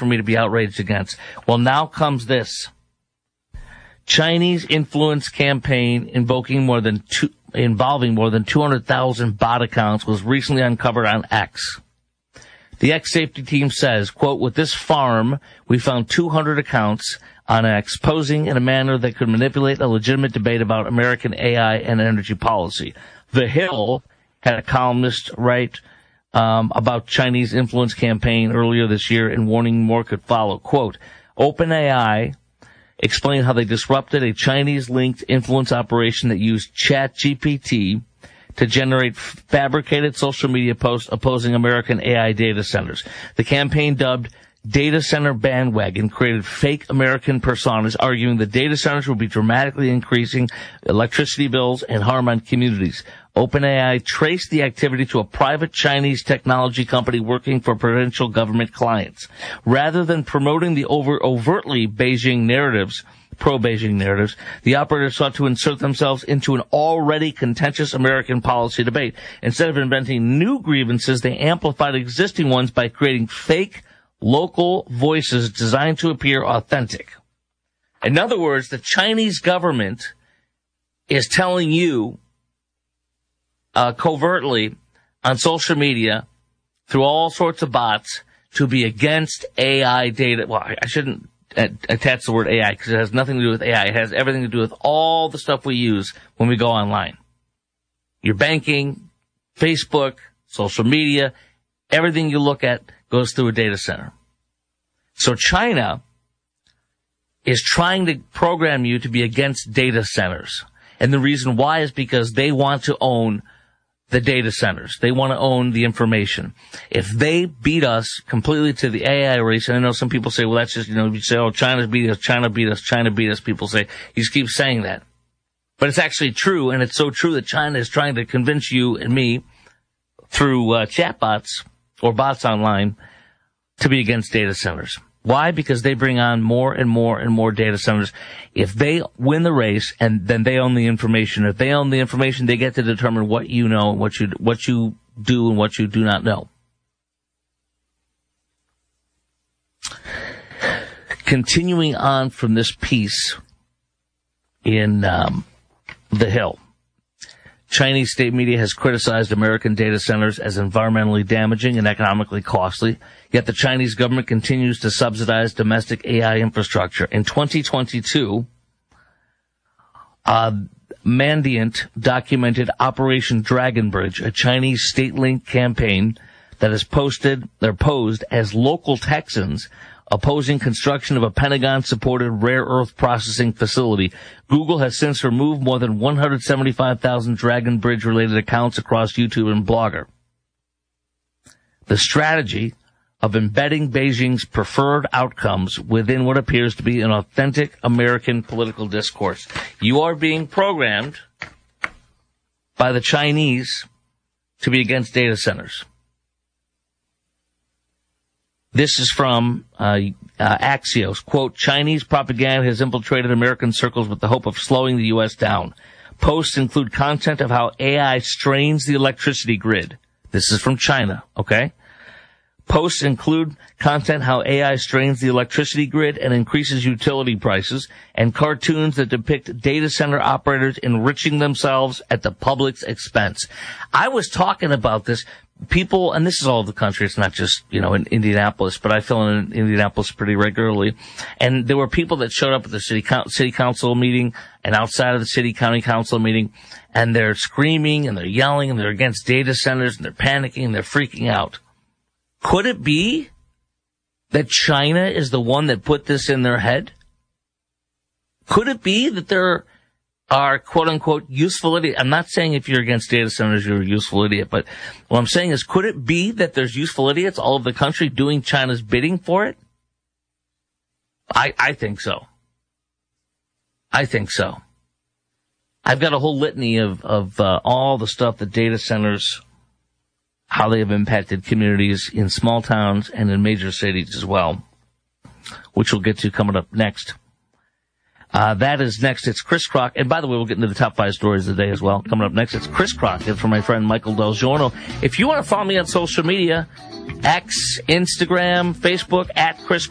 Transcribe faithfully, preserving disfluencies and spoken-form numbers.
for me to be outraged against. Well, now comes this. Chinese influence campaign invoking more than two, involving more than two hundred thousand bot accounts was recently uncovered on X. The X safety team says, quote, with this farm, we found two hundred accounts on X posing in a manner that could manipulate a legitimate debate about American A I and energy policy. The Hill had a columnist write um, about Chinese influence campaign earlier this year and warning more could follow. Quote, OpenAI explained how they disrupted a Chinese-linked influence operation that used ChatGPT to generate fabricated social media posts opposing American A I data centers. The campaign, dubbed Data Center Bandwagon, created fake American personas arguing that data centers will be dramatically increasing electricity bills and harm on communities. OpenAI traced the activity to a private Chinese technology company working for provincial government clients. Rather than promoting the over overtly Beijing narratives, pro-Beijing narratives, the operators sought to insert themselves into an already contentious American policy debate. Instead of inventing new grievances, they amplified existing ones by creating fake local voices designed to appear authentic. In other words, the Chinese government is telling you uh, covertly on social media through all sorts of bots to be against A I data. Well, I shouldn't attach the word A I because it has nothing to do with A I. It has everything to do with all the stuff we use when we go online. Your banking, Facebook, social media, everything you look at goes through a data center. So China is trying to program you to be against data centers. And the reason why is because they want to own the data centers. They want to own the information. If they beat us completely to the A I race, and I know some people say, well, that's just, you know, you say, oh, China beat us, China beat us, China beat us. People say, you just keep saying that. But it's actually true, and it's so true that China is trying to convince you and me through uh, chatbots or bots online to be against data centers. Why? Because they bring on more and more and more data centers. If they win the race, and then they own the information. If they own the information, they get to determine what you know, and what you what you do, and what you do not know. Continuing on from this piece in um, The Hill. Chinese state media has criticized American data centers as environmentally damaging and economically costly, yet the Chinese government continues to subsidize domestic A I infrastructure. In twenty twenty-two, uh, Mandiant documented Operation Dragon Bridge, a Chinese state-linked campaign that is posted, they're posed as local Texans opposing construction of a Pentagon-supported rare earth processing facility. Google has since removed more than one hundred seventy-five thousand Dragon Bridge-related accounts across YouTube and Blogger. The strategy of embedding Beijing's preferred outcomes within what appears to be an authentic American political discourse. You are being programmed by the Chinese to be against data centers. This is from uh, uh, Axios. Quote, Chinese propaganda has infiltrated American circles with the hope of slowing the U S down. Posts include content of how A I strains the electricity grid. This is from China, okay? Posts include content how A I strains the electricity grid and increases utility prices, and cartoons that depict data center operators enriching themselves at the public's expense. I was talking about this. People, and this is all over the country, it's not just, you know, in Indianapolis, but I fill in Indianapolis pretty regularly. And there were people that showed up at the city, city council meeting and outside of the city county council meeting, and they're screaming and they're yelling and they're against data centers and they're panicking and they're freaking out. Could it be that China is the one that put this in their head? Could it be that there are quote-unquote useful idiots? I'm not saying if you're against data centers you're a useful idiot, but what I'm saying is, could it be that there's useful idiots all over the country doing China's bidding for it? I, I think so. I think so. I've got a whole litany of, of uh, all the stuff that data centers, how they have impacted communities in small towns and in major cities as well, which we'll get to coming up next. Uh, that is next. It's Chris Crock. And by the way, we'll get into the top five stories of the day as well. Coming up next, it's Chris Crock and from my friend Michael Del Giorno. If you want to follow me on social media, X, Instagram, Facebook, at Chris